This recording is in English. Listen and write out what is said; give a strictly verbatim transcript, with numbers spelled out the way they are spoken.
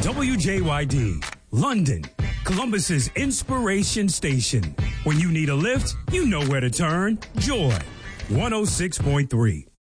W J Y D, London, Columbus's inspiration station. When you need a lift, you know where to turn. Joy, one oh six point three.